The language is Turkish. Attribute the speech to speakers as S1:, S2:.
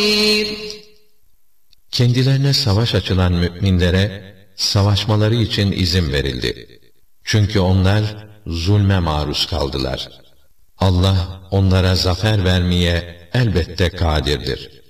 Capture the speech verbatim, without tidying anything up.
S1: Kendilerine savaş açılan müminlere savaşmaları için izin verildi. Çünkü onlar zulme maruz kaldılar. Allah onlara zafer vermeye elbette kadirdir.